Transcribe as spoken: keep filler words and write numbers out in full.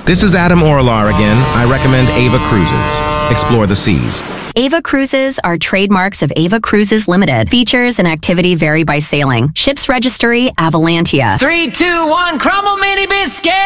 This is Adam Orlar again. I recommend Ava Cruises. Explore the seas. Ava Cruises are trademarks of Ava Cruises Limited. Features and activity vary by sailing. Ships registry, Avalantia. Three, two, one, crumble mini biscuit!